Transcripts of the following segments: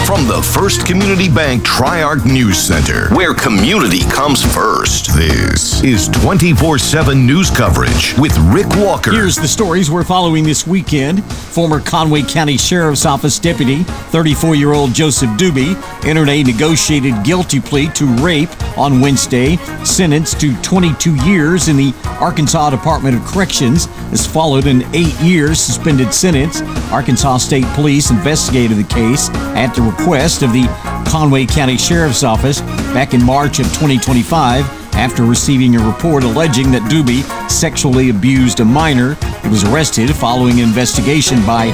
From the First Community Bank Tri-Arc News Center, where community comes first. This is 24/7 news coverage with Rick Walker. Here's the stories we're following this weekend. Former Conway County Sheriff's Office Deputy, 34-year-old Joseph Doobie, entered a negotiated guilty plea to rape on Wednesday, sentenced to 22 years in the Arkansas Department of Corrections. This followed an 8-year suspended sentence. Arkansas State Police investigated the case at the request of the Conway County Sheriff's Office back in March of 2025 after receiving a report alleging that Doobie sexually abused a minor. He was arrested following an investigation by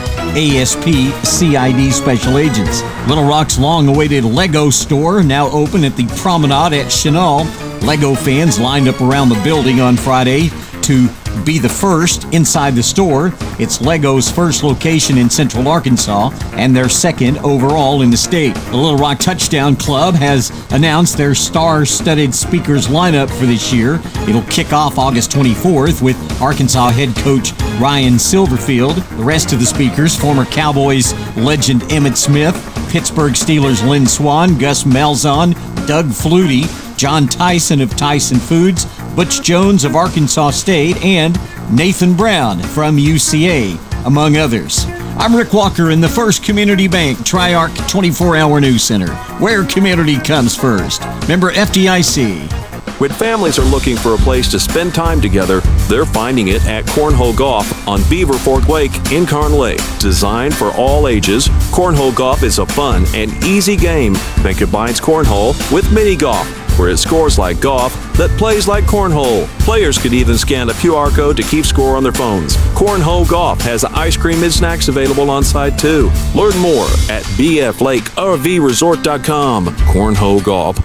ASP CID special agents. Little Rock's long-awaited Lego store now open at the Promenade at Chenal. Lego fans lined up around the building on Friday to be the first inside the store. It's Lego's first location in Central Arkansas and their second overall in the state. The Little Rock Touchdown Club has announced their star-studded speakers lineup for this year. It'll kick off August 24th with Arkansas head coach Ryan Silverfield. The rest of the speakers, former Cowboys legend Emmitt Smith, Pittsburgh Steelers Lynn Swann, Gus Malzahn, Doug Flutie, John Tyson of Tyson Foods, Butch Jones of Arkansas State, and Nathan Brown from UCA, among others. I'm Rick Walker in the First Community Bank Tri-Arc 24-hour News Center, where community comes first. Member FDIC. When families are looking for a place to spend time together, they're finding it at Cornhole Golf on Beaver Fork Lake in Carn Lake. Designed for all ages, Cornhole Golf is a fun and easy game that combines cornhole with mini golf, where it scores like golf that plays like cornhole. Players could even scan a QR code to keep score on their phones. Cornhole Golf has ice cream and snacks available on site too. Learn more at bflakervresort.com. Cornhole Golf,